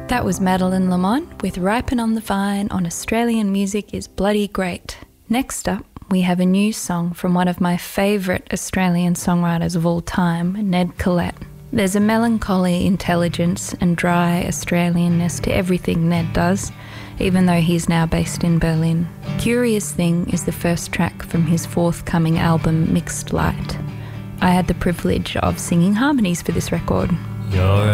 That was Madeline Lamont with Ripen on the Vine on Australian Music is Bloody Great. Next up, we have a new song from one of my favourite Australian songwriters of all time, Ned Collette. There's a melancholy intelligence and dry Australianness to everything Ned does, even though he's now based in Berlin. Curious Thing is the first track from his forthcoming album Mixed Light. I had the privilege of singing harmonies for this record. You're